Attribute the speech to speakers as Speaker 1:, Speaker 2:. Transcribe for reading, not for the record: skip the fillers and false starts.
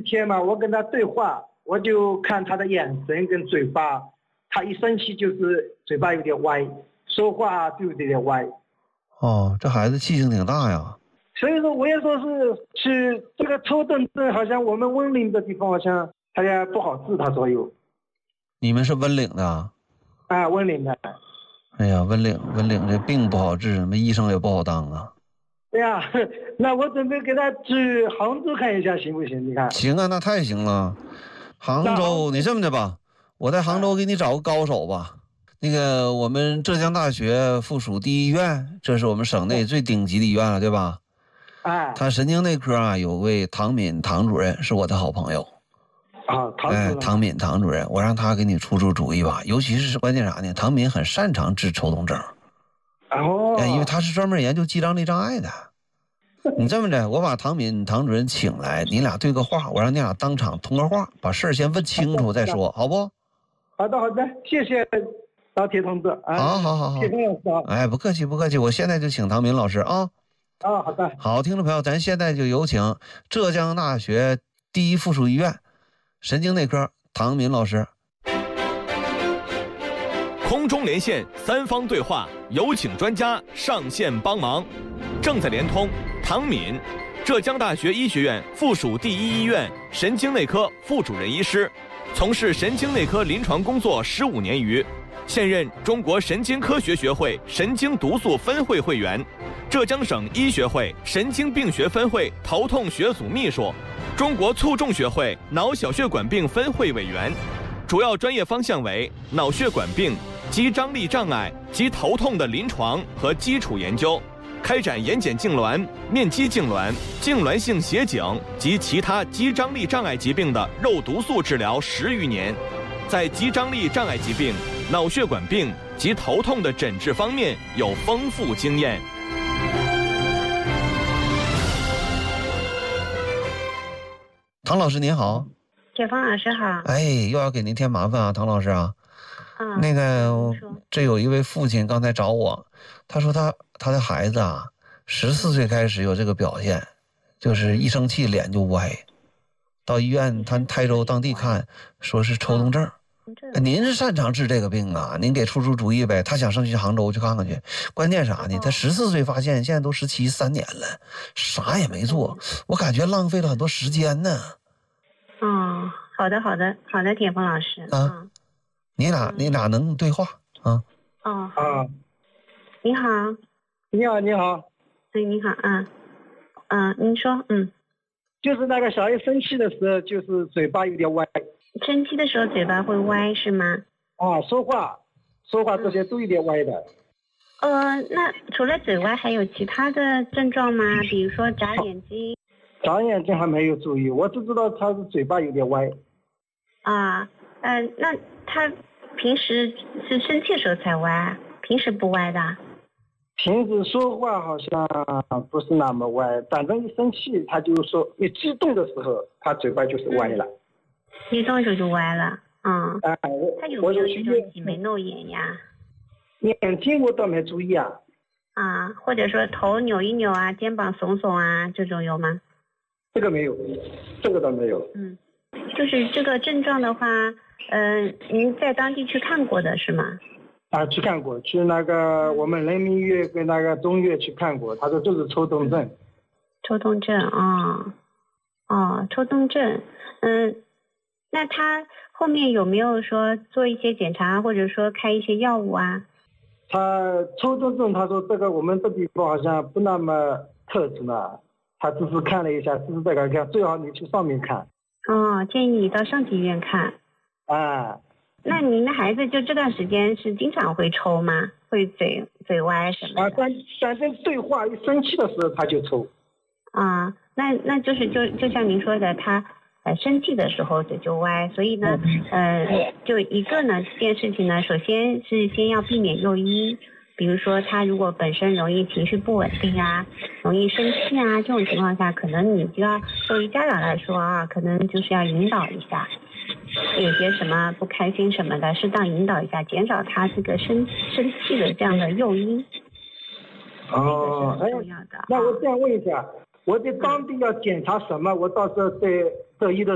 Speaker 1: 天嘛，我跟他对话，我就看他的眼神跟嘴巴，他一生气就是嘴巴有点歪，说话就有点歪。
Speaker 2: 哦，这孩子气性挺大呀。
Speaker 1: 所以说我也说是去这个抽动症，好像我们温岭的地方好像他也不好治，他说有。
Speaker 2: 你们是温岭的？
Speaker 1: 啊，温岭的。
Speaker 2: 哎呀，温岭这病不好治，那医生也不好当啊。
Speaker 1: 对呀，那我准备给他去杭州看一下，行不行？你看。
Speaker 2: 行啊，那太行了。杭州，你这么的吧，我在杭州给你找个高手吧。那个我们浙江大学附属第一医院，这是我们省内最顶级的医院了，对吧？他神经内科啊，有位唐敏唐主任是我的好朋友。
Speaker 1: 啊，
Speaker 2: 唐敏唐主任，我让他给你出主意吧。尤其是关键啥呢？唐敏很擅长治抽动症。
Speaker 1: 哦。
Speaker 2: 因为他是专门研究肌张力障碍的。你这么着，我把唐敏唐主任请来，你俩对个话，我让你俩当场通个话，把事儿先问清楚再说，好不？
Speaker 1: 好的，谢谢老铁同志啊。
Speaker 2: 好。
Speaker 1: 铁老师。
Speaker 2: 哎，不客气，我现在就请唐敏老师啊。
Speaker 1: 好的。
Speaker 2: 好，听众朋友，咱现在就有请浙江大学第一附属医院神经内科唐敏老师。
Speaker 3: 空中连线，三方对话，有请专家上线帮忙。正在连通唐敏，浙江大学医学院附属第一医院神经内科副主任医师，从事神经内科临床工作15年余，现任中国神经科学学会神经毒素分会会员，浙江省医学会神经病学分会头痛学组秘书，中国卒中学会脑小血管病分会委员，主要专业方向为脑血管病、肌张力障碍及头痛的临床和基础研究，开展眼睑痉挛、面肌痉挛、痉挛性斜颈及其他肌张力障碍疾病的肉毒素治疗10余年，在肌张力障碍疾病、脑血管病及头痛的诊治方面有丰富经验。
Speaker 2: 唐老师您好。
Speaker 4: 铁峰老师好。
Speaker 2: 哎，又要给您添麻烦啊，唐老师啊。那个，这有一位父亲刚才找我，他说他的孩子啊，14岁开始有这个表现，就是一生气脸就歪，到医院他台州当地看，说是抽动症。您是擅长治这个病啊，您给出主意呗。他想上去杭州去看看去，关键啥呢？他14岁发现，现在都17、3年了，啥也没做，我感觉浪费了很多时间呢。
Speaker 4: 好的，铁峰老师
Speaker 2: 啊。你俩能对话啊？
Speaker 4: 你好。
Speaker 1: 你好。
Speaker 4: 对，你好您说。
Speaker 1: 就是那个小孩生气的时候，就是嘴巴有点歪。
Speaker 4: 生气的时候嘴巴会歪是吗？
Speaker 1: 说话这些都有点歪的。
Speaker 4: 那除了嘴歪还有其他的症状吗？比如说眨眼睛？
Speaker 1: 眨眼睛还没有注意，我只知道他是嘴巴有点歪。
Speaker 4: 那他平时是生气的时候才歪，平时不歪的？
Speaker 1: 平时说话好像不是那么歪，反正一生气他就说，一激动的时候他嘴巴就是歪了。
Speaker 4: 激动时候就歪了。他有没有这种挤眉弄眼呀？
Speaker 1: 眼睛我倒没注意啊。
Speaker 4: 或者说头扭一扭啊，肩膀耸耸啊，这种有吗？
Speaker 1: 这个没有，这个倒没有。
Speaker 4: 就是这个症状的话，您在当地去看过的是吗？
Speaker 1: 去看过，去那个我们人民医院跟那个中医院去看过，他说这是抽动症。
Speaker 4: 抽动症抽动症。那他后面有没有说做一些检查，或者说开一些药物啊？
Speaker 1: 他抽动症，他说这个我们这地方好像不那么特殊呢，他只是看了一下，只是这个看，最好你去上面看。
Speaker 4: 建议你到上级医院看。那您的孩子就这段时间是经常会抽吗？会嘴歪什么的？
Speaker 1: 反正对话一生气的时候他就抽。
Speaker 4: 那就是就像您说的，他生气的时候嘴就歪，所以呢，就一个呢，这件事情呢，首先是先要避免诱因，比如说他如果本身容易情绪不稳定啊，容易生气啊，这种情况下，可能你就要作为家长来说可能就是要引导一下，有些什么不开心什么的，适当引导一下，减少他这个生气的这样的诱因。这个是很重要的。
Speaker 1: 那我这样问一下，我在当地要检查什么？我到时候在这一的